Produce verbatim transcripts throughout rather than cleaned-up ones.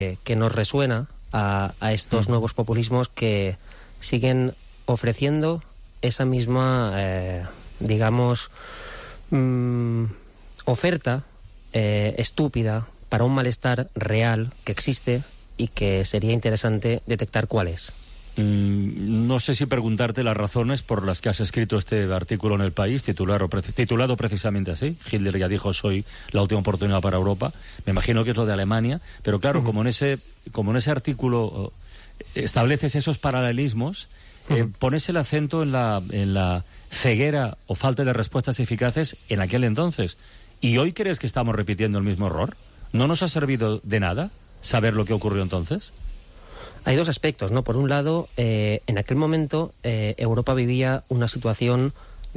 que nos resuena a, a estos mm. nuevos populismos que siguen ofreciendo esa misma, eh, digamos, mmm, oferta eh, estúpida para un malestar real que existe y que sería interesante detectar cuál es. Mm, no sé si preguntarte las razones por las que has escrito este artículo en El País, titulado, titulado precisamente así. Hitler ya dijo, soy la última oportunidad para Europa. Me imagino que es lo de Alemania, pero claro, uh-huh. como en ese como en ese artículo estableces esos paralelismos, uh-huh. eh, pones el acento en la, en la ceguera o falta de respuestas eficaces en aquel entonces. ¿Y hoy crees que estamos repitiendo el mismo error? ¿No nos ha servido de nada saber lo que ocurrió entonces? Hay dos aspectos, ¿no? Por un lado, eh, en aquel momento eh, Europa vivía una situación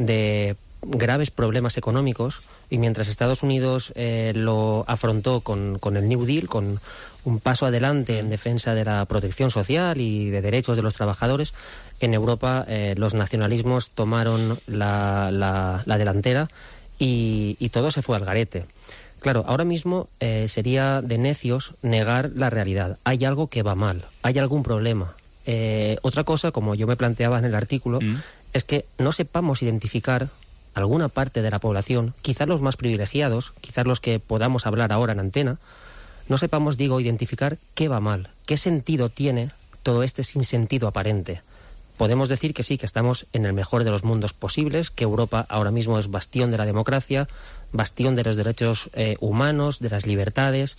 de graves problemas económicos y mientras Estados Unidos eh, lo afrontó con, con el New Deal, con un paso adelante en defensa de la protección social y de derechos de los trabajadores, en Europa eh, los nacionalismos tomaron la, la, la delantera y, y todo se fue al garete. Claro, ahora mismo eh, sería de necios negar la realidad. Hay algo que va mal, hay algún problema. Eh, otra cosa, como yo me planteaba en el artículo, mm. es que no sepamos identificar alguna parte de la población, quizás los más privilegiados, quizás los que podamos hablar ahora en antena, no sepamos, digo, identificar qué va mal, qué sentido tiene todo este sinsentido aparente. Podemos decir que sí, que estamos en el mejor de los mundos posibles, que Europa ahora mismo es bastión de la democracia, bastión de los derechos eh, humanos, de las libertades,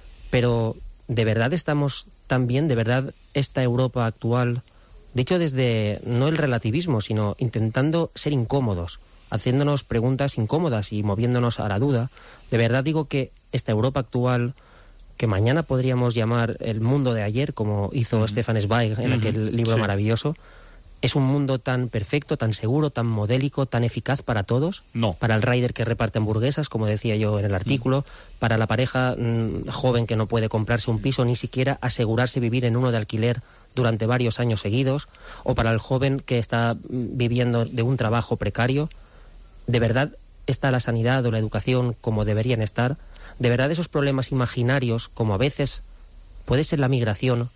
pero ¿de verdad estamos tan bien? ¿De verdad esta Europa actual, dicho desde no el relativismo, sino intentando ser incómodos, haciéndonos preguntas incómodas y moviéndonos a la duda? ¿De verdad digo que esta Europa actual, que mañana podríamos llamar el mundo de ayer, como hizo uh-huh. Stefan Zweig en uh-huh. aquel libro sí. maravilloso, es un mundo tan perfecto, tan seguro, tan modélico, tan eficaz para todos? No. Para el rider que reparte hamburguesas, como decía yo en el artículo, uh-huh. para la pareja mmm, joven que no puede comprarse un piso, ni siquiera asegurarse vivir en uno de alquiler durante varios años seguidos, o para el joven que está viviendo de un trabajo precario. ¿De verdad está la sanidad o la educación como deberían estar? ¿De verdad esos problemas imaginarios, como a veces puede ser la migración,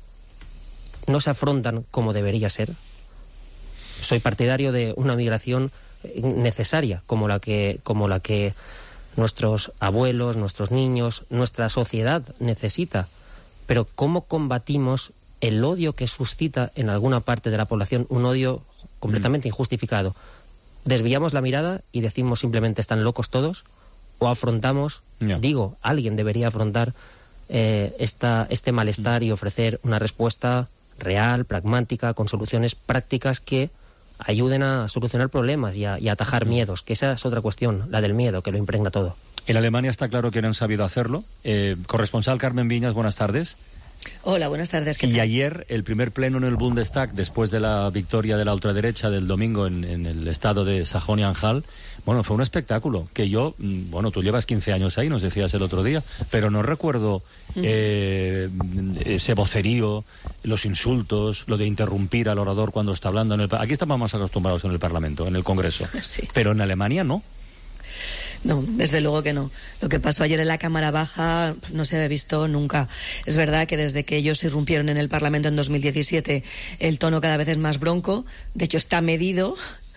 no se afrontan como debería ser? Soy partidario de una migración necesaria, como la que, como la que nuestros abuelos, nuestros niños, nuestra sociedad necesita. Pero ¿cómo combatimos el odio que suscita en alguna parte de la población, un odio completamente mm. injustificado? ¿Desviamos la mirada y decimos simplemente están locos todos? ¿O afrontamos, no. digo, alguien debería afrontar eh, esta, este malestar y ofrecer una respuesta real, pragmática, con soluciones prácticas que ayuden a solucionar problemas y a, y a atajar miedos? Que esa es otra cuestión, la del miedo, que lo impregna todo. En Alemania está claro que no han sabido hacerlo. Eh, corresponsal Carmen Viñas, buenas tardes. Hola, buenas tardes. ¿Qué y tal? Ayer, el primer pleno en el Bundestag, después de la victoria de la ultraderecha del domingo en, en el estado de Sajonia-Anhalt, bueno, fue un espectáculo que yo, bueno, tú llevas quince años ahí, nos decías el otro día, pero no recuerdo eh, ese vocerío, los insultos, lo de interrumpir al orador cuando está hablando. En el, aquí estamos más acostumbrados en el Parlamento, en el Congreso, sí. pero en Alemania no. No, desde luego que no. Lo que pasó ayer en la Cámara Baja no se había visto nunca. Es verdad que desde que ellos irrumpieron en el Parlamento en dos mil diecisiete el tono cada vez es más bronco. De hecho, está medido,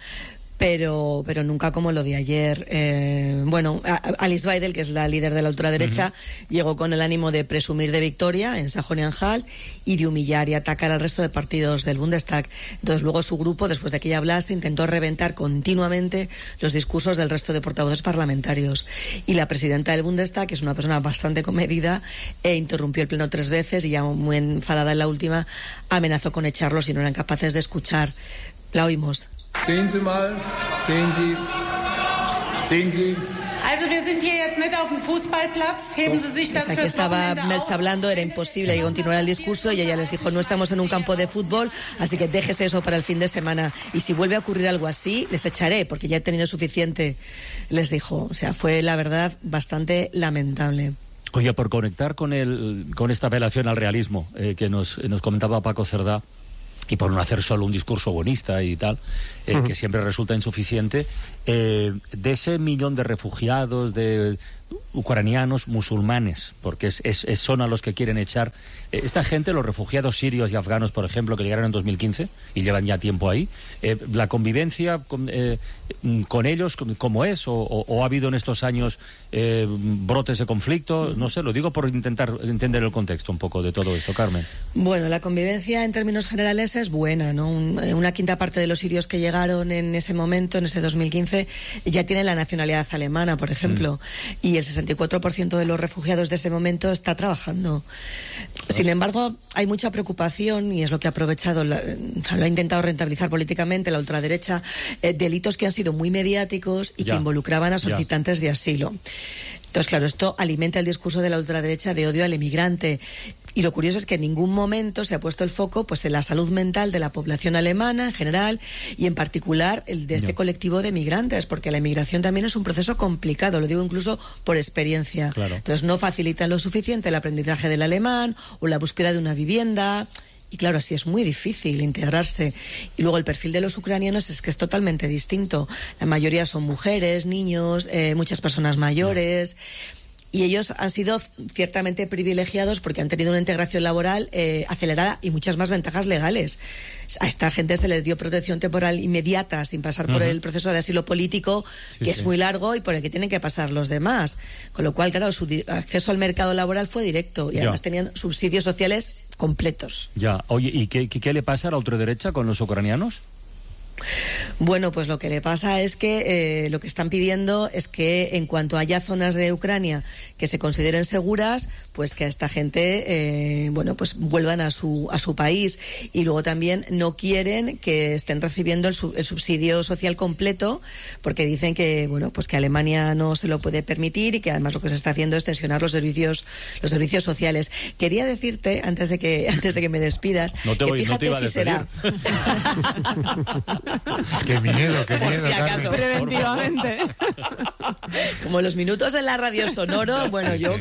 pero pero nunca como lo de ayer. Eh, bueno, Alice Weidel, que es la líder de la ultraderecha, uh-huh. llegó con el ánimo de presumir de victoria en Sajonia-Anhalt y de humillar y atacar al resto de partidos del Bundestag. Entonces luego su grupo, después de que ella hablase, intentó reventar continuamente los discursos del resto de portavoces parlamentarios. Y la presidenta del Bundestag, que es una persona bastante comedida, e interrumpió el pleno tres veces y ya muy enfadada en la última, amenazó con echarlos si no eran capaces de escuchar. La oímos. Sehen Sie mal, sehen Sie, sehen Sie. Also wir sind hier jetzt nicht auf dem Fußballplatz. Heben Sie sich das pues aquí fürs estaba Wochenende Merz auf. hablando, era imposible que continuara el discurso y ella les dijo, no estamos en un campo de fútbol, así que déjese eso para el fin de semana. Y si vuelve a ocurrir algo así, les echaré, porque ya he tenido suficiente, les dijo. O sea, fue la verdad bastante lamentable. Oye, por conectar con el, con esta apelación al realismo eh, que nos, nos comentaba Paco Cerdá, y por no hacer solo un discurso buenista y tal, eh, uh-huh. que siempre resulta insuficiente, eh, de ese millón de refugiados, de ucranianos musulmanes, porque es, es, es son a los que quieren echar. Esta gente, los refugiados sirios y afganos, por ejemplo, que llegaron en dos mil quince y llevan ya tiempo ahí, eh, la convivencia con, eh, con ellos, ¿cómo es? O, o, ¿O ha habido en estos años eh, brotes de conflicto? No sé, lo digo por intentar entender el contexto un poco de todo esto, Carmen. Bueno, la convivencia en términos generales es buena, ¿no? Un, una quinta parte de los sirios que llegaron en ese momento, en ese dos mil quince, ya tienen la nacionalidad alemana, por ejemplo, mm. y el sesenta y cuatro por ciento de los refugiados de ese momento está trabajando. Sin embargo, hay mucha preocupación, y es lo que ha aprovechado, la, lo ha intentado rentabilizar políticamente la ultraderecha, eh, delitos que han sido muy mediáticos y ya. que involucraban a solicitantes ya. de asilo. Entonces, claro, esto alimenta el discurso de la ultraderecha de odio al emigrante. Y lo curioso es que en ningún momento se ha puesto el foco pues en la salud mental de la población alemana en general y en particular el de este no. colectivo de migrantes, porque la emigración también es un proceso complicado, lo digo incluso por experiencia. Claro. Entonces no facilitan lo suficiente el aprendizaje del alemán o la búsqueda de una vivienda. Y claro, así es muy difícil integrarse. Y luego el perfil de los ucranianos es que es totalmente distinto. La mayoría son mujeres, niños, eh, muchas personas mayores. Y ellos han sido ciertamente privilegiados porque han tenido una integración laboral eh, acelerada y muchas más ventajas legales. A esta gente se les dio protección temporal inmediata sin pasar uh-huh. por el proceso de asilo político, sí, que sí. es muy largo y por el que tienen que pasar los demás. Con lo cual, claro, su di- acceso al mercado laboral fue directo y además ya. tenían subsidios sociales completos. Ya, oye, ¿y qué, qué le pasa a la ultraderecha con los ucranianos? Bueno, pues lo que le pasa es que eh, lo que están pidiendo es que en cuanto haya zonas de Ucrania que se consideren seguras, pues que a esta gente, eh, bueno, pues vuelvan a su a su país. Y luego también no quieren que estén recibiendo el, su, el subsidio social completo, porque dicen que, bueno, pues que Alemania no se lo puede permitir y que además lo que se está haciendo es tensionar los servicios los servicios sociales. Quería decirte antes de que antes de que me despidas, no te voy, que fíjate no te iba si a será. Qué miedo, qué Por miedo, si acaso. Preventivamente. Como los minutos en la radio sonoro, bueno, yo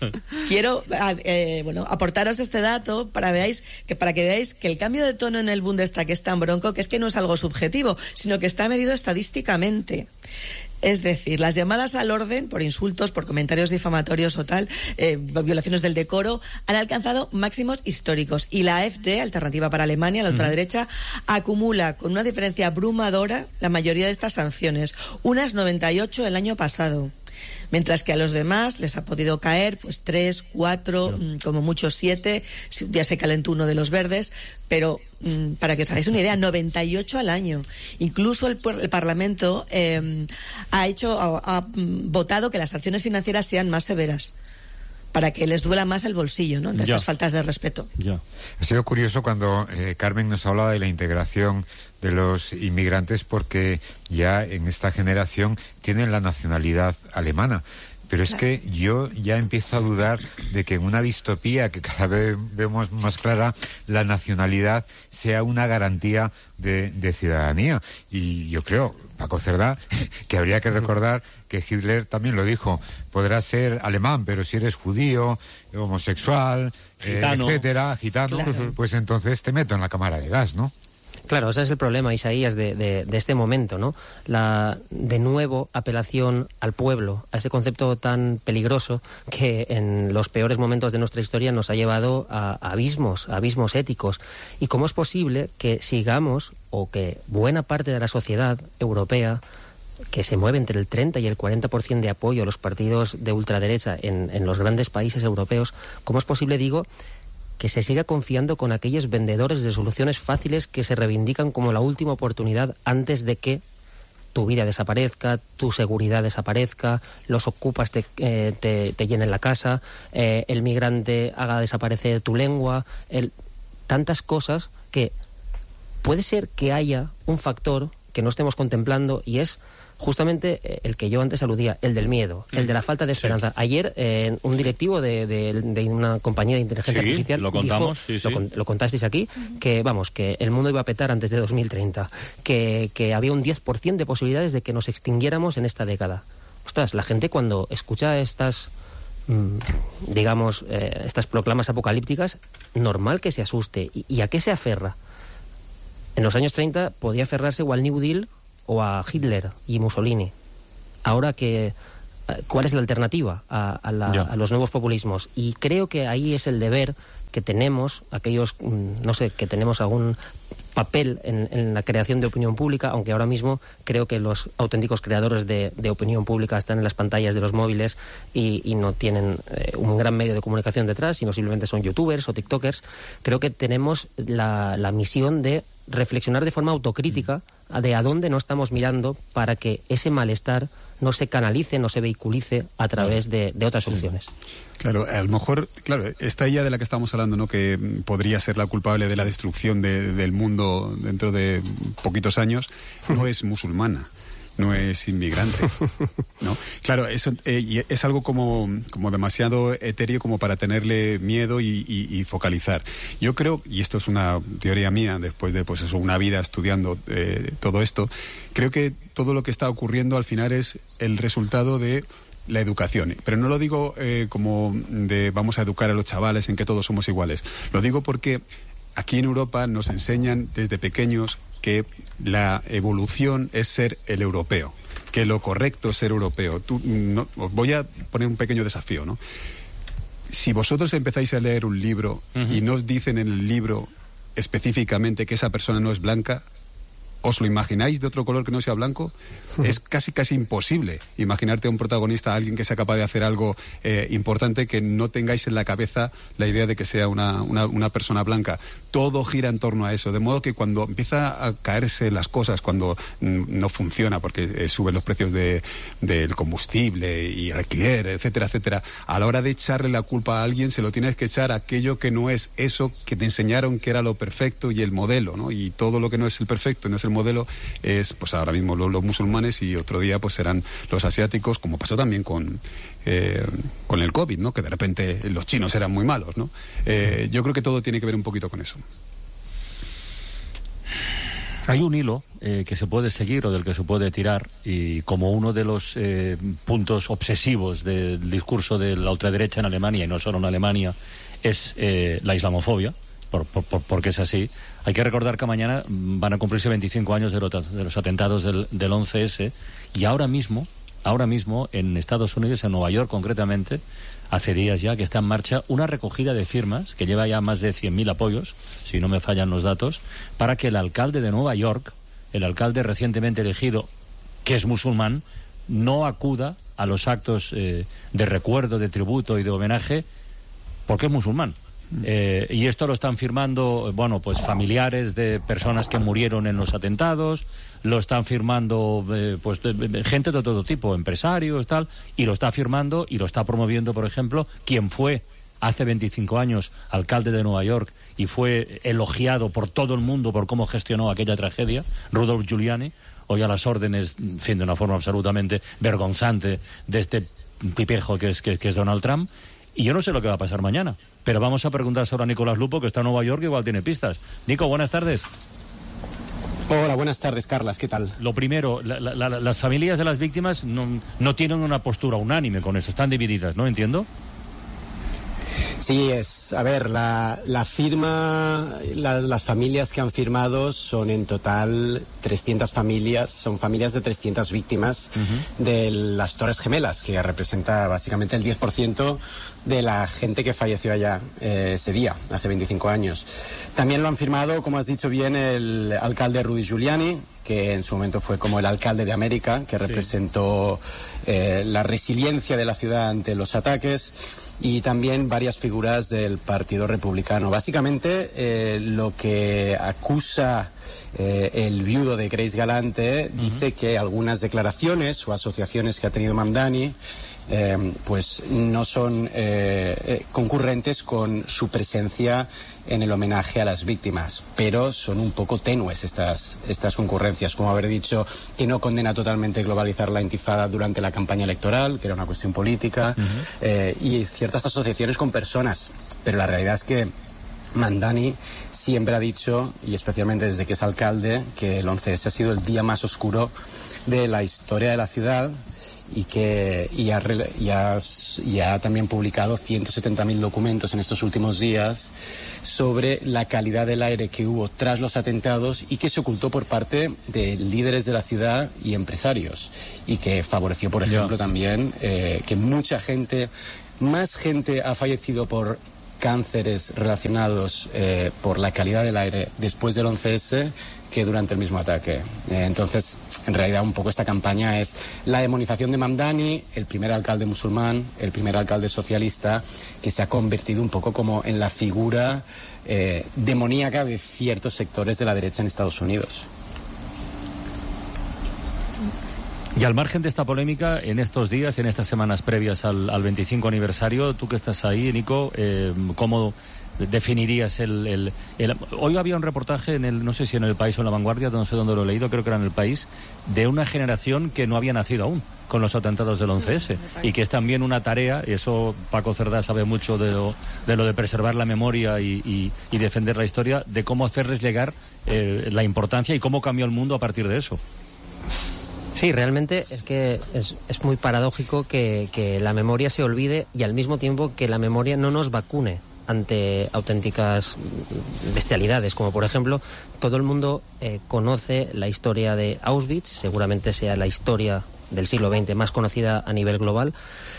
quiero eh, bueno, aportaros este dato para veáis que para que veáis que el cambio de tono en el Bundestag es tan bronco que es que no es algo subjetivo, sino que está medido estadísticamente. Es decir, las llamadas al orden por insultos, por comentarios difamatorios o tal, eh, violaciones del decoro, han alcanzado máximos históricos. Y la AfD, Alternativa para Alemania, la ultraderecha, uh-huh. acumula con una diferencia abrumadora la mayoría de estas sanciones, unas noventa y ocho el año pasado. Mientras que a los demás les ha podido caer pues tres, cuatro, no. como mucho siete, si un día se calentó uno de los verdes, pero mmm, para que os hagáis una idea, noventa y ocho al año. Incluso el, el Parlamento eh, ha hecho, ha, ha votado que las sanciones financieras sean más severas, para que les duela más el bolsillo, ¿no?, de estas faltas de respeto. Ya. Ha sido curioso cuando eh, Carmen nos hablaba de la integración de los inmigrantes, porque ya en esta generación tienen la nacionalidad alemana. Pero es claro. que yo ya empiezo a dudar de que en una distopía que cada vez vemos más clara, la nacionalidad sea una garantía de, de ciudadanía. Y yo creo, Paco Cerdá, que habría que recordar que Hitler también lo dijo: podrás ser alemán, pero si eres judío, homosexual, gitano. Eh, etcétera, gitano, claro. pues entonces te meto en la cámara de gas, ¿no? Claro, ese es el problema, Isaías, de, de, de este momento, ¿no? La, de nuevo, apelación al pueblo, a ese concepto tan peligroso que en los peores momentos de nuestra historia nos ha llevado a, a abismos, a abismos éticos. ¿Y cómo es posible que sigamos, o que buena parte de la sociedad europea, que se mueve entre el treinta y el cuarenta por ciento de apoyo a los partidos de ultraderecha en, en los grandes países europeos, cómo es posible, digo, que se siga confiando con aquellos vendedores de soluciones fáciles que se reivindican como la última oportunidad antes de que tu vida desaparezca, tu seguridad desaparezca, los ocupas te, eh, te, te llenen la casa, eh, el migrante haga desaparecer tu lengua, el, tantas cosas que puede ser que haya un factor que no estemos contemplando, y es justamente el que yo antes aludía, el del miedo, el de la falta de esperanza. Sí. Ayer, eh, un directivo de, de, de una compañía de inteligencia sí, artificial lo contamos, dijo, sí, sí. Lo, lo contasteis aquí, uh-huh. que vamos, que el mundo iba a petar antes de dos mil treinta, que, que había un diez por ciento de posibilidades de que nos extinguiéramos en esta década. Ostras, la gente cuando escucha estas, mmm, digamos, eh, estas proclamas apocalípticas, normal que se asuste. ¿Y, ¿Y a qué se aferra? En los años treinta podía aferrarse o al New Deal o a Hitler y Mussolini. Ahora que cuál es la alternativa a, a, la, a los nuevos populismos. Y creo que ahí es el deber que tenemos, aquellos, no sé, que tenemos algún papel en, en la creación de opinión pública, aunque ahora mismo creo que los auténticos creadores de, de opinión pública están en las pantallas de los móviles y, y no tienen eh, un gran medio de comunicación detrás, sino simplemente son youtubers o tiktokers. Creo que tenemos la, la misión de reflexionar de forma autocrítica de a dónde no estamos mirando para que ese malestar no se canalice, no se vehiculice a través de, de otras soluciones. Sí. Claro, a lo mejor, claro, esta ella de la que estamos hablando, ¿no?, que podría ser la culpable de la destrucción de, del mundo dentro de poquitos años, no es musulmana, no es inmigrante, ¿no? Claro, eso eh, es algo como, como demasiado etéreo como para tenerle miedo y, y, y focalizar. Yo creo, y esto es una teoría mía, después de pues eso, una vida estudiando eh, todo esto, creo que todo lo que está ocurriendo al final es el resultado de la educación. Pero no lo digo eh, como de vamos a educar a los chavales en que todos somos iguales. Lo digo porque aquí en Europa nos enseñan desde pequeños que la evolución es ser el europeo, que lo correcto es ser europeo. Tú, no, os voy a poner un pequeño desafío, ¿no? Si vosotros empezáis a leer un libro uh-huh. y no os dicen en el libro específicamente que esa persona no es blanca, ¿os lo imagináis de otro color que no sea blanco? Es casi casi imposible imaginarte a un protagonista, a alguien que sea capaz de hacer algo eh, importante, que no tengáis en la cabeza la idea de que sea una, una, una persona blanca. Todo gira en torno a eso, de modo que cuando empieza a caerse las cosas, cuando mm, no funciona porque eh, suben los precios de, del combustible y el alquiler, etcétera, etcétera, a la hora de echarle la culpa a alguien se lo tienes que echar a aquello que no es eso que te enseñaron que era lo perfecto y el modelo, ¿no? Y todo lo que no es el perfecto, no es el modelo, es pues ahora mismo los, los musulmanes, y otro día pues serán los asiáticos, como pasó también con eh, con el COVID, ¿no? Que de repente los chinos eran muy malos, ¿no? Eh, yo creo que todo tiene que ver un poquito con eso. Hay un hilo eh, que se puede seguir o del que se puede tirar, y como uno de los eh, puntos obsesivos del discurso de la ultraderecha en Alemania, y no solo en Alemania, es eh, la islamofobia, por, por, por, porque es así. Hay que recordar que mañana van a cumplirse veinticinco años de los, de los atentados del, del once ese, y ahora mismo, ahora mismo en Estados Unidos, en Nueva York concretamente, hace días ya que está en marcha una recogida de firmas que lleva ya más de cien mil apoyos, si no me fallan los datos, para que el alcalde de Nueva York, el alcalde recientemente elegido, que es musulmán, no acuda a los actos eh, de recuerdo, de tributo y de homenaje porque es musulmán. Eh, y esto lo están firmando, bueno, pues familiares de personas que murieron en los atentados, lo están firmando eh, pues de, de, gente de todo tipo, empresarios, tal, y lo está firmando y lo está promoviendo, por ejemplo, quien fue hace veinticinco años alcalde de Nueva York y fue elogiado por todo el mundo por cómo gestionó aquella tragedia, Rudolph Giuliani, hoy a las órdenes, en fin, de una forma absolutamente vergonzante de este tipejo que es, que, que es Donald Trump. Y yo no sé lo que va a pasar mañana, pero vamos a preguntar ahora a Nicolás Lupo, que está en Nueva York, igual tiene pistas. Nico, buenas tardes. Hola, buenas tardes, Carlas, ¿qué tal? Lo primero, la, la, la, las familias de las víctimas no, no tienen una postura unánime con eso, están divididas, ¿no? ¿Entiendo? Sí, es, a ver, la, la firma, la, las familias que han firmado son en total trescientas familias, son familias de trescientas víctimas uh-huh. de las Torres Gemelas, que representa básicamente el diez por ciento de la gente que falleció allá eh, ese día, hace veinticinco años. También lo han firmado, como has dicho bien, el alcalde Rudy Giuliani, que en su momento fue como el alcalde de América, que representó eh, la resiliencia de la ciudad ante los ataques, y también varias figuras del Partido Republicano. Básicamente, eh, lo que acusa eh, el viudo de Grace Galante uh-huh. dice que algunas declaraciones o asociaciones que ha tenido Mamdani Eh, pues no son eh, eh, concurrentes con su presencia en el homenaje a las víctimas, pero son un poco tenues estas, estas concurrencias, como haber dicho que no condena totalmente globalizar la intifada durante la campaña electoral, que era una cuestión política, uh-huh. eh, y ciertas asociaciones con personas, pero la realidad es que Mamdani siempre ha dicho, y especialmente desde que es alcalde, que el once ese ha sido el día más oscuro de la historia de la ciudad y que y ha, y ha, y ha también publicado ciento setenta mil documentos en estos últimos días sobre la calidad del aire que hubo tras los atentados y que se ocultó por parte de líderes de la ciudad y empresarios, y que favoreció, por ejemplo, yeah. también eh, que mucha gente, más gente ha fallecido por cánceres relacionados eh, por la calidad del aire después del once ese que durante el mismo ataque. Eh, entonces, en realidad, un poco esta campaña es la demonización de Mamdani, el primer alcalde musulmán, el primer alcalde socialista, que se ha convertido un poco como en la figura eh, demoníaca de ciertos sectores de la derecha en Estados Unidos. Y al margen de esta polémica, en estos días, en estas semanas previas al, al veinticinco aniversario, tú que estás ahí, Nico, eh, ¿cómo definirías el, el, el... Hoy había un reportaje, en el no sé si en El País o en La Vanguardia, no sé dónde lo he leído, creo que era en El País, de una generación que no había nacido aún con los atentados del once ese, y que es también una tarea, y eso Paco Cerdá sabe mucho de lo de, lo de preservar la memoria y, y, y defender la historia, de cómo hacerles llegar eh, la importancia y cómo cambió el mundo a partir de eso. Sí, realmente es que es, es muy paradójico que, que la memoria se olvide y al mismo tiempo que la memoria no nos vacune ante auténticas bestialidades, como por ejemplo, todo el mundo eh, conoce la historia de Auschwitz, seguramente sea la historia del siglo veinte más conocida a nivel global,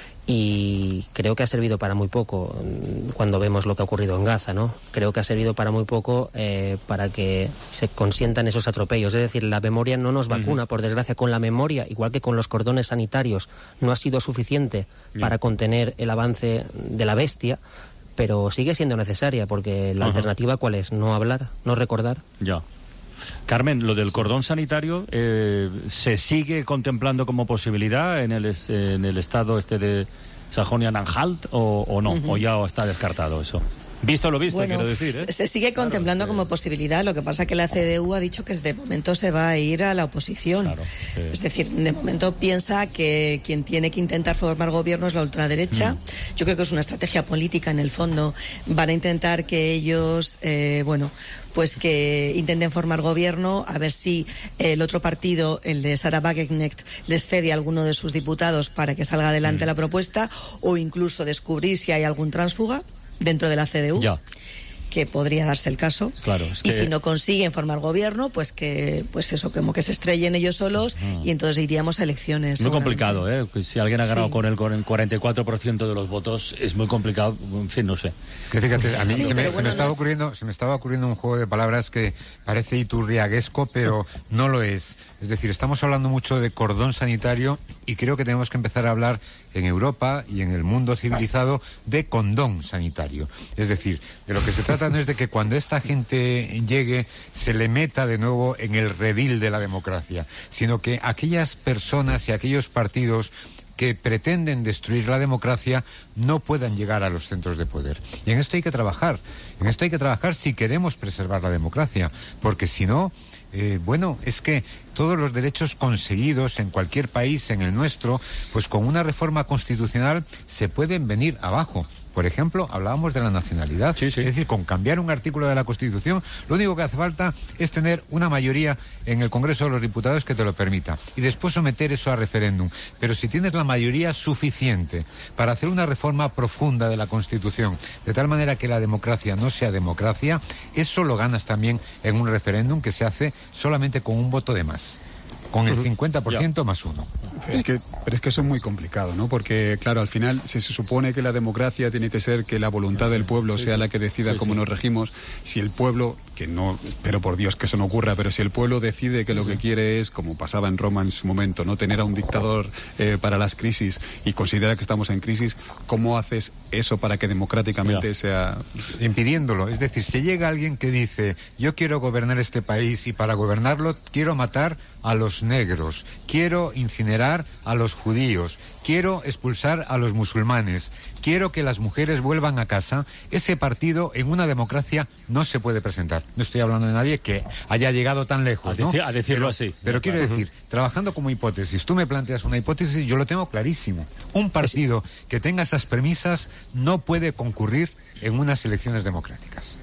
y creo que ha servido para muy poco cuando vemos lo que ha ocurrido en Gaza, ¿no? Creo que ha servido para muy poco eh, para que se consientan esos atropellos. Es decir, la memoria no nos vacuna, uh-huh. por desgracia. Con la memoria, igual que con los cordones sanitarios, no ha sido suficiente uh-huh. para contener el avance de la bestia, pero sigue siendo necesaria, porque la uh-huh. alternativa, ¿cuál es? No hablar, no recordar. Ya. Carmen, lo del cordón sanitario, eh, ¿se sigue contemplando como posibilidad en el, en el estado este de Sajonia-Anhalt o, o no? Uh-huh. ¿O ya está descartado eso? Visto lo visto, bueno, quiero decir, ¿eh? Se sigue claro, contemplando sí. como posibilidad. Lo que pasa que la C D U ha dicho que de momento se va a ir a la oposición. Claro, sí. Es decir, de momento piensa que quien tiene que intentar formar gobierno es la ultraderecha. Mm. Yo creo que es una estrategia política en el fondo. Van a intentar que ellos, eh, bueno, pues que intenten formar gobierno, a ver si el otro partido, el de Sarah Wagenknecht, les cede a alguno de sus diputados para que salga adelante mm. la propuesta, o incluso descubrir si hay algún tránsfuga dentro de la C D U, ya. que podría darse el caso. Claro, es que... Y si no consiguen formar gobierno, pues que pues eso, como que se estrellen ellos solos uh-huh. y entonces iríamos a elecciones. Muy complicado, ¿eh? Si alguien ha ganado sí. con el, con el cuarenta y cuatro por ciento de los votos, es muy complicado, en fin, no sé. Es que fíjate, a mí sí, se, me, bueno, se, me estaba no es... ocurriendo, se me estaba ocurriendo un juego de palabras que parece iturriaguesco, pero no lo es. Es decir, estamos hablando mucho de cordón sanitario y creo que tenemos que empezar a hablar en Europa y en el mundo civilizado de condón sanitario. Es decir, de lo que se trata no es de que cuando esta gente llegue se le meta de nuevo en el redil de la democracia, sino que aquellas personas y aquellos partidos que pretenden destruir la democracia no puedan llegar a los centros de poder. Y en esto hay que trabajar. En esto hay que trabajar si queremos preservar la democracia, porque si no... Eh, bueno, es que todos los derechos conseguidos en cualquier país, en el nuestro, pues con una reforma constitucional se pueden venir abajo. Por ejemplo, hablábamos de la nacionalidad. Sí, sí. Es decir, con cambiar un artículo de la Constitución, lo único que hace falta es tener una mayoría en el Congreso de los Diputados que te lo permita. Y después someter eso a referéndum. Pero si tienes la mayoría suficiente para hacer una reforma profunda de la Constitución, de tal manera que la democracia no sea democracia, eso lo ganas también en un referéndum que se hace solamente con un voto de más. Con el cincuenta por ciento más uno. Es que, pero es que eso es muy complicado, ¿no? Porque, claro, al final se, se supone que la democracia tiene que ser que la voluntad del pueblo sea la que decida sí, cómo sí. nos regimos. Si el pueblo, que no, espero por Dios que eso no ocurra, pero si el pueblo decide que lo que quiere es, como pasaba en Roma en su momento, no tener a un dictador eh, para las crisis y considera que estamos en crisis, ¿cómo haces eso para que democráticamente ya. sea...? Impidiéndolo. Es decir, si llega alguien que dice, yo quiero gobernar este país y para gobernarlo quiero matar a los negros, quiero incinerar a los judíos, quiero expulsar a los musulmanes, quiero que las mujeres vuelvan a casa, ese partido en una democracia no se puede presentar. No estoy hablando de nadie que haya llegado tan lejos, ¿no? A, decir, a decirlo pero, así. Pero quiero decir, trabajando como hipótesis, tú me planteas una hipótesis, yo lo tengo clarísimo. Un partido que tenga esas premisas no puede concurrir en unas elecciones democráticas.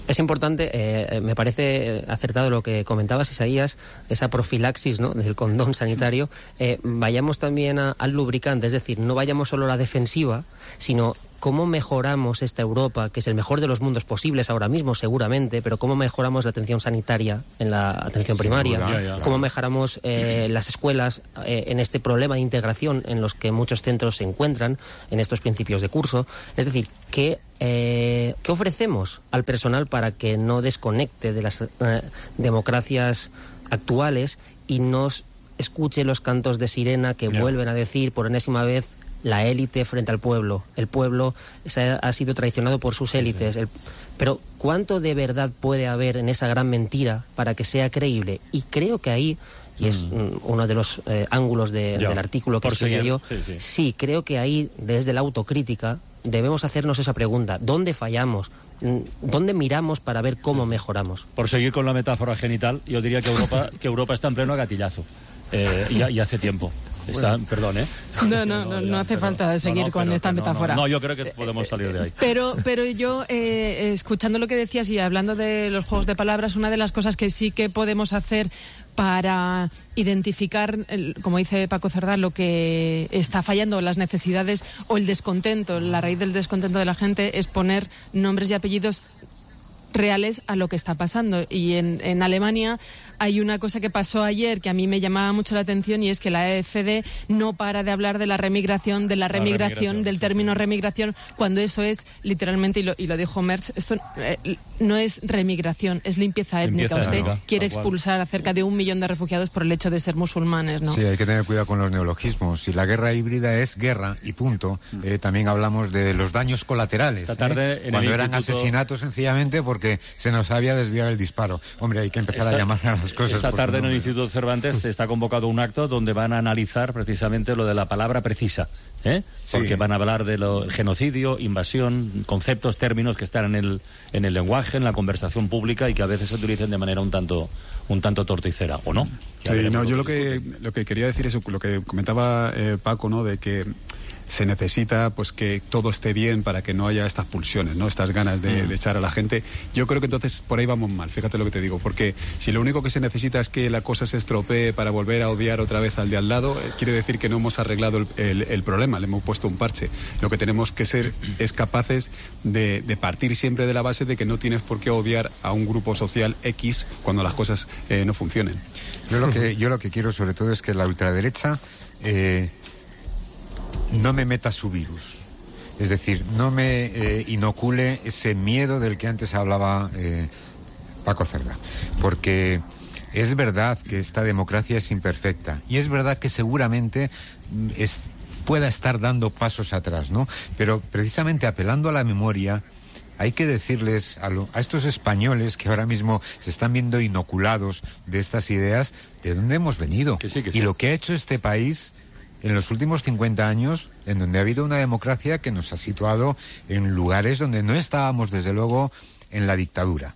Es importante, eh, me parece acertado lo que comentabas, Isaías, esa profilaxis, ¿no?, del condón sanitario. Eh, vayamos también a, al lubricante, es decir, no vayamos solo a la defensiva, sino cómo mejoramos esta Europa, que es el mejor de los mundos posibles ahora mismo, seguramente, pero cómo mejoramos la atención sanitaria en la atención primaria, Sin duda, ya, ya, cómo claro. mejoramos eh, las escuelas eh, en este problema de integración en los que muchos centros se encuentran, en estos principios de curso. Es decir, ¿qué, eh, ¿qué ofrecemos al personal para que no desconecte de las eh, democracias actuales y nos escuche los cantos de sirena que Ya. vuelven a decir por enésima vez la élite frente al pueblo? El pueblo se ha, ha sido traicionado por sus élites. El, pero ¿cuánto de verdad puede haber en esa gran mentira para que sea creíble? Y creo que ahí, y es mm, uno de los eh, ángulos de, Ya. del artículo que Por escribí seguir, yo, sí, sí. sí, creo que ahí, desde la autocrítica, debemos hacernos esa pregunta. ¿Dónde fallamos? Mm, ¿Dónde miramos para ver cómo mejoramos? Por seguir con la metáfora genital, yo diría que Europa, que Europa está en pleno gatillazo. Eh, y, y hace tiempo. Está, perdón, ¿eh? No, no, no, no hace pero- falta seguir no, no, con pero- esta pero no, no. metáfora. No, yo creo que podemos salir de ahí. Pero, pero yo, eh, escuchando lo que decías y hablando de los juegos de palabras, una de las cosas que sí que podemos hacer para identificar, el- como dice Paco Cerdá, lo que está fallando, las necesidades o el descontento, la raíz del descontento de la gente, es poner nombres y apellidos reales a lo que está pasando. Y en, en Alemania hay una cosa que pasó ayer que a mí me llamaba mucho la atención, y es que la A F D no para de hablar de la remigración, de la remigración, remigración, del sí, término sí. remigración, cuando eso es literalmente, y lo, y lo dijo Merz, esto eh, no es remigración, es limpieza étnica. Limpieza Usted étnica, quiere tal cual. expulsar a cerca de un millón de refugiados por el hecho de ser musulmanes, ¿no? Sí, hay que tener cuidado con los neologismos. Si la guerra híbrida es guerra y punto, eh, también hablamos de los daños colaterales. Esta tarde, ¿eh? en el Cuando eran instituto- asesinatos sencillamente porque se nos había desviado el disparo. Hombre, hay que empezar Esta- a llamar a las cosas. Esta por su tarde en el nombre. Instituto Cervantes se está convocado un acto donde van a analizar precisamente lo de la palabra precisa, ¿eh? Sí. Porque van a hablar de lo, el genocidio, invasión, conceptos, términos que están en el, en el lenguaje, en la conversación pública y que a veces se utilicen de manera un tanto, un tanto torticera, ¿o no? Ya Sí, veremos no, yo lo que que, lo que quería decir es lo que comentaba eh, Paco, ¿no? De que se necesita pues que todo esté bien para que no haya estas pulsiones, ¿no? Estas ganas de, de echar a la gente. Yo creo que entonces por ahí vamos mal, fíjate lo que te digo, porque si lo único que se necesita es que la cosa se estropee para volver a odiar otra vez al de al lado, eh, quiere decir que no hemos arreglado el, el- el problema, le hemos puesto un parche. Lo que tenemos que ser es capaces de, de partir siempre de la base de que no tienes por qué odiar a un grupo social X cuando las cosas eh, no funcionen. Yo lo que yo lo que quiero sobre todo es que la ultraderecha eh, no me meta su virus. Es decir, no me eh, inocule ese miedo del que antes hablaba eh, Paco Cerdá. Porque es verdad que esta democracia es imperfecta. Y es verdad que seguramente mm, es, pueda estar dando pasos atrás, ¿no? Pero precisamente apelando a la memoria, hay que decirles a, lo, a estos españoles que ahora mismo se están viendo inoculados de estas ideas, de dónde hemos venido. Que sí, que sí. Y lo que ha hecho este país en los últimos cincuenta años, en donde ha habido una democracia que nos ha situado en lugares donde no estábamos, desde luego, en la dictadura.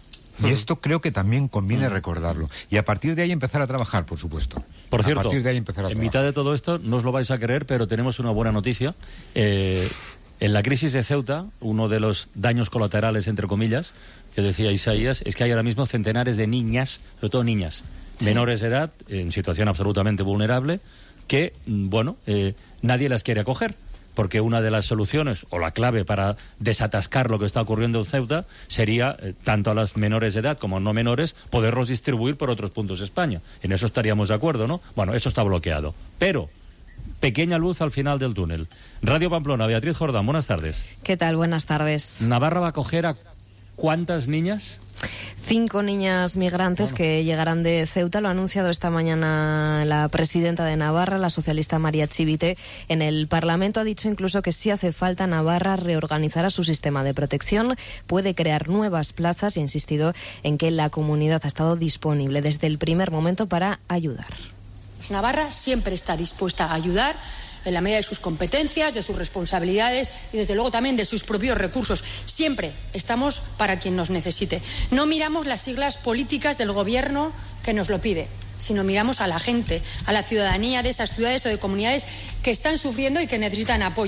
Y esto creo que también conviene recordarlo. Y a partir de ahí empezar a trabajar, por supuesto. Por cierto, a partir de ahí empezar a en trabajar. mitad de todo esto, no os lo vais a creer, pero tenemos una buena noticia. Eh, en la crisis de Ceuta, uno de los daños colaterales, entre comillas, que decía Isaías, es que hay ahora mismo centenares de niñas, sobre todo niñas, menores de edad, en situación absolutamente vulnerable, que, mm, bueno, eh, nadie las quiere acoger. Porque una de las soluciones, o la clave para desatascar lo que está ocurriendo en Ceuta, sería, eh, tanto a las menores de edad como no menores, poderlos distribuir por otros puntos de España. En eso estaríamos de acuerdo, ¿no? Bueno, eso está bloqueado. Pero, pequeña luz al final del túnel. Radio Pamplona, Beatriz Jordán, buenas tardes. ¿Qué tal? Buenas tardes. ¿Navarra va a acoger a cuántas niñas? Cinco niñas migrantes que llegarán de Ceuta. Lo ha anunciado esta mañana la presidenta de Navarra, la socialista María Chivite. En el Parlamento ha dicho incluso que si hace falta, Navarra reorganizará su sistema de protección, puede crear nuevas plazas y ha insistido en que la comunidad ha estado disponible desde el primer momento para ayudar. Navarra siempre está dispuesta a ayudar en la medida de sus competencias, de sus responsabilidades y desde luego también de sus propios recursos. Siempre estamos para quien nos necesite. No miramos las siglas políticas del gobierno que nos lo pide, sino miramos a la gente, a la ciudadanía de esas ciudades o de comunidades que están sufriendo y que necesitan apoyo.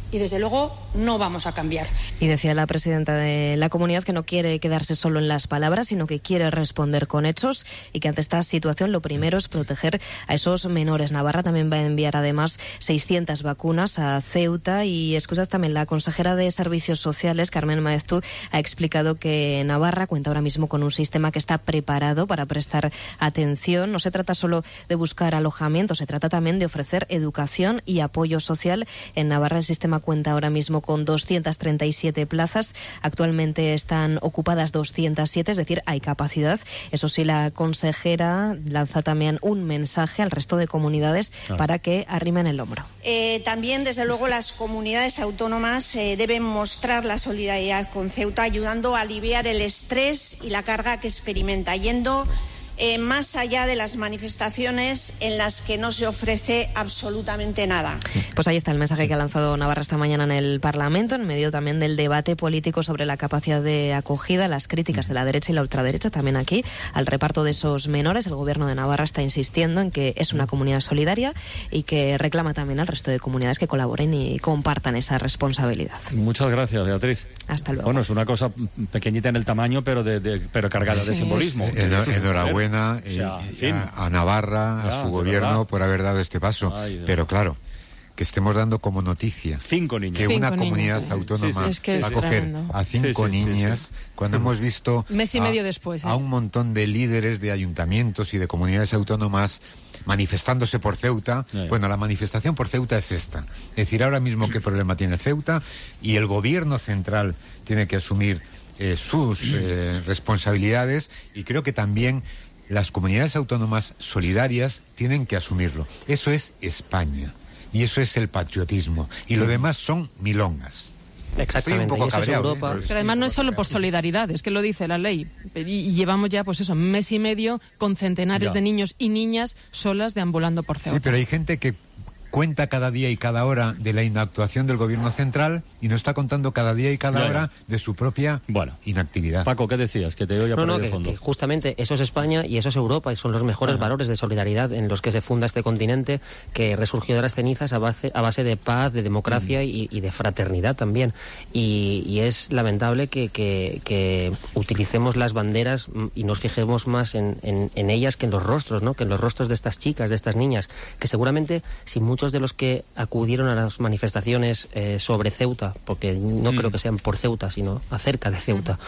y desde luego no vamos a cambiar. Y decía la presidenta de la comunidad que no quiere quedarse solo en las palabras, sino que quiere responder con hechos y que ante esta situación lo primero es proteger a esos menores. Navarra también va a enviar además seiscientas vacunas a Ceuta y escuchad también la consejera de Servicios Sociales, Carmen Maeztu, ha explicado que Navarra cuenta ahora mismo con un sistema que está preparado para prestar atención. No se trata solo de buscar alojamiento, se trata también de ofrecer educación y apoyo social. En Navarra el sistema cuenta ahora mismo con doscientas treinta y siete plazas. Actualmente están ocupadas doscientas siete, es decir, hay capacidad. Eso sí, la consejera lanza también un mensaje al resto de comunidades ah. para que arrimen el hombro. Eh, también, desde luego, las comunidades autónomas eh, deben mostrar la solidaridad con Ceuta, ayudando a aliviar el estrés y la carga que experimenta, yendo Eh, más allá de las manifestaciones en las que no se ofrece absolutamente nada. Pues ahí está el mensaje que ha lanzado Navarra esta mañana en el Parlamento, en medio también del debate político sobre la capacidad de acogida, las críticas de la derecha y la ultraderecha también aquí al reparto de esos menores. El gobierno de Navarra está insistiendo en que es una comunidad solidaria y que reclama también al resto de comunidades que colaboren y compartan esa responsabilidad. Muchas gracias, Beatriz. Hasta luego. Bueno, es una cosa pequeñita en el tamaño, pero de, de pero cargada de sí. simbolismo. Enhorabuena. O sea, eh, en fin. a, a Navarra, ya, a su gobierno, verdad. por haber dado este paso. Ay, pero claro, que estemos dando como noticia cinco niños. que cinco una niños, comunidad sí. autónoma Sí, sí, es que va a es coger tremendo. a cinco Sí, sí, sí, niñas, sí. cuando hemos visto Mes y a, medio después, ¿eh? a un montón de líderes de ayuntamientos y de comunidades autónomas manifestándose por Ceuta. Yeah. Bueno, la manifestación por Ceuta es esta. Es decir, ahora mismo qué problema tiene Ceuta y el gobierno central tiene que asumir eh, sus eh, responsabilidades, y creo que también las comunidades autónomas solidarias tienen que asumirlo. Eso es España y eso es el patriotismo, y lo demás son milongas. Exactamente, Estoy un poco y eso es cabreado, Europa. ¿eh? Pero además no es solo por solidaridad, es que lo dice la ley. Y llevamos ya, pues eso, un mes y medio con centenares Ya. de niños y niñas solas deambulando por Ceuta. Sí, pero hay gente que cuenta cada día y cada hora de la inactuación del gobierno central y no está contando cada día y cada Ya, ya. hora de su propia Bueno. inactividad. Paco, ¿qué decías? Que te oía No, por no, ahí de que, fondo. que justamente eso es España y eso es Europa, y son los mejores Ajá. valores de solidaridad en los que se funda este continente, que resurgió de las cenizas a base, a base de paz, de democracia Mm. y, y de fraternidad también. Y, y es lamentable que, que, que utilicemos las banderas y nos fijemos más en, en, en ellas que en los rostros, ¿no? Que en los rostros de estas chicas, de estas niñas, que seguramente si muchos de los que acudieron a las manifestaciones eh, sobre Ceuta, porque no Mm. creo que sean por Ceuta, sino acerca de Ceuta,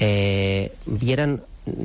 eh, vieran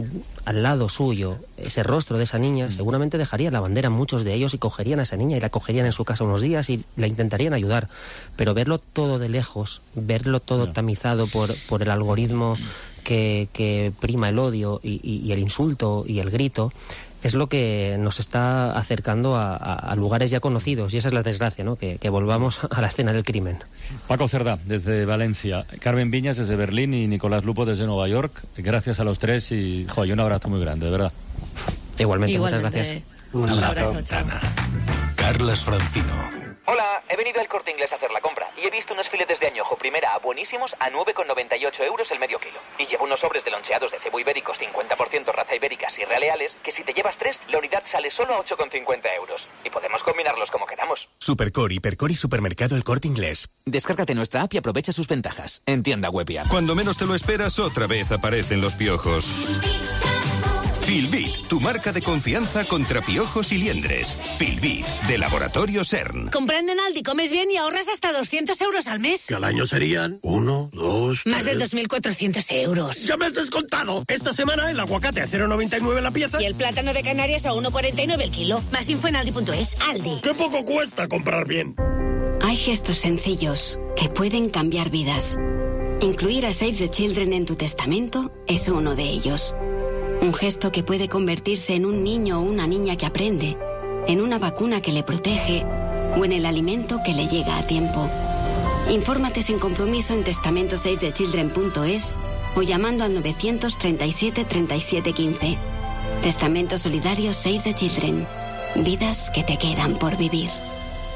al lado suyo ese rostro de esa niña, Mm. seguramente dejarían la bandera muchos de ellos y cogerían a esa niña y la cogerían en su casa unos días y la intentarían ayudar. Pero verlo todo de lejos, verlo todo Ya. tamizado por, por el algoritmo que, que prima el odio y, y, y el insulto y el grito, es lo que nos está acercando a, a, a lugares ya conocidos, y esa es la desgracia, ¿no? Que, que volvamos a la escena del crimen. Paco Cerdá, desde Valencia, Carmen Viñas desde Berlín y Nicolás Lupo desde Nueva York. Gracias a los tres y, joder, un abrazo muy grande, de verdad. Igualmente, Igualmente. muchas gracias. Un abrazo. Ventana. Carlas Francino. Hola, he venido al Corte Inglés a hacer la compra y he visto unos filetes de añojo primera A buenísimos a nueve con noventa y ocho euros el medio kilo. Y llevo unos sobres de loncheados de cebo ibéricos cincuenta por ciento raza ibérica Sierra Leales, que si te llevas tres, la unidad sale solo a ocho con cincuenta euros. Y podemos combinarlos como queramos. Supercore, Hipercore y Supermercado El Corte Inglés. Descárgate nuestra app y aprovecha sus ventajas. En tienda web y app. Cuando menos te lo esperas, otra vez aparecen los piojos. Filbit, tu marca de confianza contra piojos y liendres. Filbit, de Laboratorio CERN. Comprando en Aldi comes bien y ahorras hasta doscientos euros al mes. Que al año serían uno, dos, Más tres. de dos mil cuatrocientos euros. ¡Ya me has descontado! Esta semana el aguacate a cero coma noventa y nueve la pieza. Y el plátano de Canarias a uno cuarenta y nueve el kilo. Más info en aldi punto es. Aldi. ¡Qué poco cuesta comprar bien! Hay gestos sencillos que pueden cambiar vidas. Incluir a Save the Children en tu testamento es uno de ellos. Un gesto que puede convertirse en un niño o una niña que aprende, en una vacuna que le protege o en el alimento que le llega a tiempo. Infórmate sin compromiso en testamento save the children punto es o llamando al novecientos treinta y siete treinta y siete quince. Testamento solidario Save the Children. Vidas que te quedan por vivir.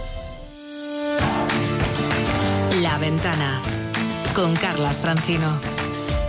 La Ventana con Carlas Francino.